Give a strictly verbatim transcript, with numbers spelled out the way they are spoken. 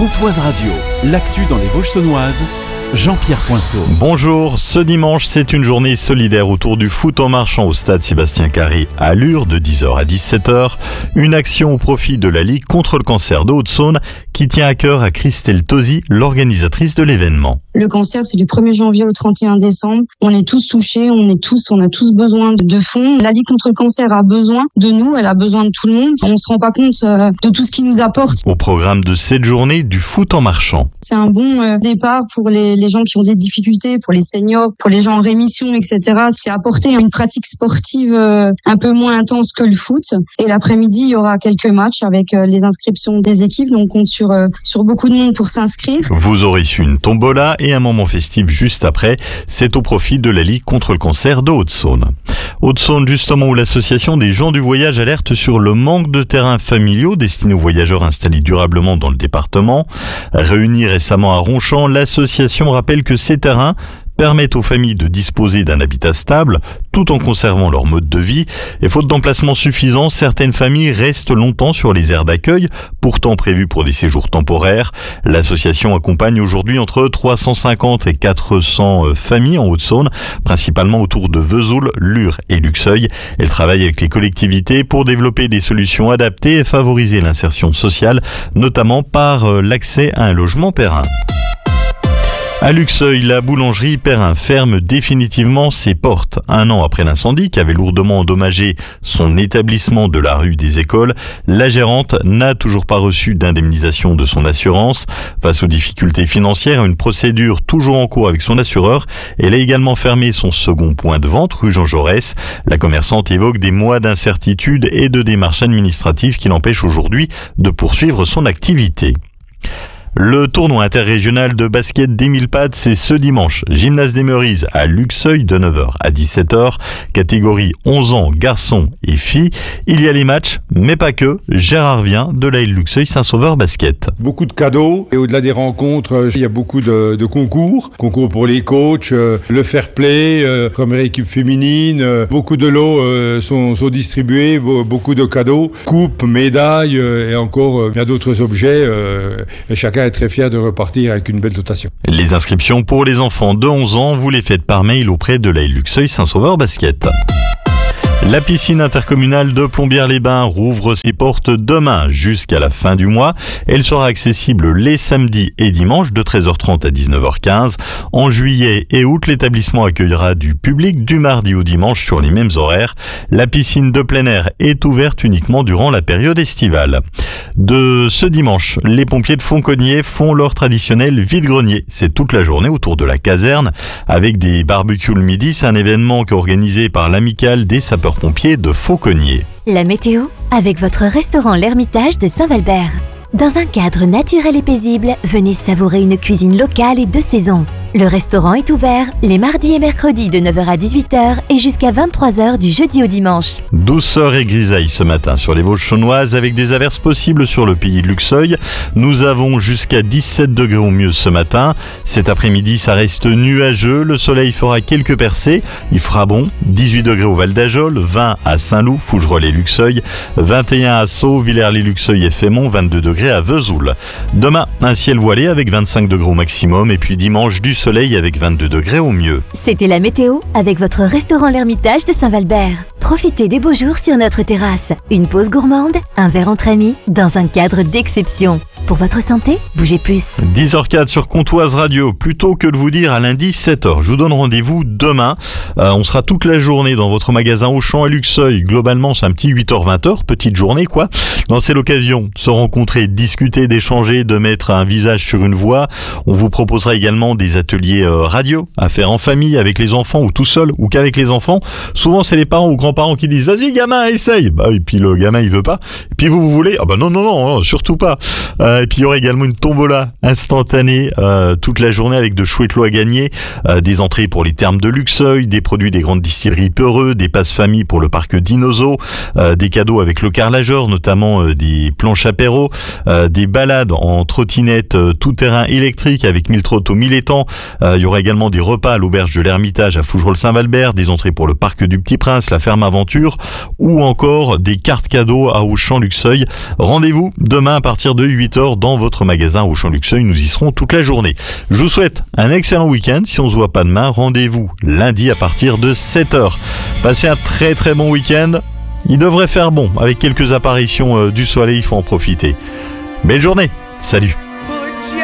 Pontoise Radio, l'actu dans les Vosges saunoises, Jean-Pierre Poinceau. Bonjour, ce dimanche c'est une journée solidaire autour du foot en marchant au stade Sébastien Carré à Lure de dix heures à dix-sept heures. Une action au profit de la Ligue contre le cancer de Haute-Saône qui tient à cœur à Christelle Tosi, l'organisatrice de l'événement. Le cancer, c'est du premier janvier au trente et un décembre. On est tous touchés, on est tous, on a tous besoin de, de fonds. La Ligue contre le cancer a besoin de nous, elle a besoin de tout le monde. On se rend pas compte euh, de tout ce qu'il nous apporte. Au programme de cette journée, du foot en marchant. C'est un bon euh, départ pour les, les gens qui ont des difficultés, pour les seniors, pour les gens en rémission, et cetera. C'est apporter une pratique sportive euh, un peu moins intense que le foot. Et l'après-midi, il y aura quelques matchs avec euh, les inscriptions des équipes. Donc on compte sur, euh, sur beaucoup de monde pour s'inscrire. Vous aurez su une tombola et un moment festif juste après. C'est au profit de la Ligue contre le cancer de Haute-Saône. Haute-Saône, justement, où l'association des gens du voyage alerte sur le manque de terrains familiaux destinés aux voyageurs installés durablement dans le département. Réunis récemment à Ronchamp, l'association rappelle que ces terrains permettent aux familles de disposer d'un habitat stable tout en conservant leur mode de vie. Et faute d'emplacement suffisant, certaines familles restent longtemps sur les aires d'accueil, pourtant prévues pour des séjours temporaires. L'association accompagne aujourd'hui entre trois cent cinquante et quatre cents familles en Haute-Saône, principalement autour de Vesoul, Lure et Luxeuil. Elle travaille avec les collectivités pour développer des solutions adaptées et favoriser l'insertion sociale, notamment par l'accès à un logement périn. À Luxeuil, la boulangerie Perrin ferme définitivement ses portes. Un an après l'incendie qui avait lourdement endommagé son établissement de la rue des Écoles, la gérante n'a toujours pas reçu d'indemnisation de son assurance. Face aux difficultés financières et une procédure toujours en cours avec son assureur, elle a également fermé son second point de vente, rue Jean Jaurès. La commerçante évoque des mois d'incertitude et de démarches administratives qui l'empêchent aujourd'hui de poursuivre son activité. Le tournoi interrégional de basket des mille pattes, c'est ce dimanche. Gymnase des Meurises à Luxeuil de neuf heures à dix-sept heures. Catégorie onze ans, garçons et filles. Il y a les matchs, mais pas que. Gérard vient de l'A L Luxeuil Saint-Sauveur Basket. Beaucoup de cadeaux. Et au-delà des rencontres, il y a beaucoup de, de concours. Concours pour les coachs, euh, le fair play, euh, première équipe féminine. Euh, beaucoup de lots euh, sont, sont distribués, beaucoup de cadeaux. Coupes, médailles euh, et encore euh, bien d'autres objets. Euh, et chacun est très fier de repartir avec une belle dotation. Les inscriptions pour les enfants de onze ans, vous les faites par mail auprès de l'A L Luxeuil Saint-Sauveur Basket. La piscine intercommunale de Plombières-les-Bains rouvre ses portes demain jusqu'à la fin du mois. Elle sera accessible les samedis et dimanches de treize heures trente à dix-neuf heures quinze. En juillet et août, l'établissement accueillera du public du mardi au dimanche sur les mêmes horaires. La piscine de plein air est ouverte uniquement durant la période estivale. De ce dimanche, les pompiers de Foncognier font leur traditionnel vide-grenier. C'est toute la journée autour de la caserne avec des barbecues le midi. C'est un événement organisé par l'amicale des sapeurs pompiers de Fauconnier. La météo avec votre restaurant L'Ermitage de Saint-Valbert. Dans un cadre naturel et paisible, venez savourer une cuisine locale et de saison. Le restaurant est ouvert les mardis et mercredis de neuf heures à dix-huit heures et jusqu'à vingt-trois heures du jeudi au dimanche. Douceur et grisaille ce matin sur les Vosges saunoises avec des averses possibles sur le pays de Luxeuil. Nous avons jusqu'à dix-sept degrés au mieux ce matin. Cet après-midi, ça reste nuageux. Le soleil fera quelques percées. Il fera bon. dix-huit degrés au Val d'Ajol, vingt à Saint-Loup, Fougerolles-les-Luxeuil, vingt et un à Sceaux, Villers-les-Luxeuil et Fémont, vingt-deux degrés à Vesoul. Demain, un ciel voilé avec vingt-cinq degrés au maximum et puis dimanche du soleil avec vingt-deux degrés au mieux. C'était la météo avec votre restaurant L'Ermitage de Saint-Valbert. Profitez des beaux jours sur notre terrasse. Une pause gourmande, un verre entre amis, dans un cadre d'exception. Pour votre santé, bougez plus. dix heures quatre sur Pontoise Radio. Plutôt que de vous dire à lundi sept heures, je vous donne rendez-vous demain. Euh, on sera toute la journée dans votre magasin Auchan à Luxeuil. Globalement, c'est un petit huit heures vingt heures, petite journée quoi. Non, c'est l'occasion de se rencontrer, de discuter, d'échanger, de mettre un visage sur une voix. On vous proposera également des ateliers euh, radio à faire en famille, avec les enfants ou tout seul ou qu'avec les enfants. Souvent, c'est les parents ou grands-parents qui disent « Vas-y gamin, essaye !» Bah, et puis le gamin, il veut pas. Et puis vous, vous voulez « Ah bah non, non, non, non surtout pas euh, !» Et puis il y aura également une tombola instantanée euh, toute la journée avec de chouettes lots à gagner, euh, des entrées pour les thermes de Luxeuil, des produits des grandes distilleries Peureux, des passes famille pour le parc Dinozo, euh, des cadeaux avec le carrelageur, notamment euh, des planches apéro, euh, des balades en trottinette euh, tout-terrain électrique avec mille trottos, mille étangs. Euh, il y aura également des repas à l'auberge de l'Ermitage à Fougerolles-Saint-Valbert, des entrées pour le parc du Petit Prince, la ferme Aventure ou encore des cartes cadeaux à Auchan Luxeuil. Rendez-vous demain à partir de huit heures heures dans votre magasin Auchan Luxeuil. Nous y serons toute la journée. Je vous souhaite un excellent week-end. Si on se voit pas demain, rendez-vous lundi à partir de sept heures. Passez un très très bon week-end. Il devrait faire bon avec quelques apparitions euh, du soleil, il faut en profiter. Belle journée. Salut.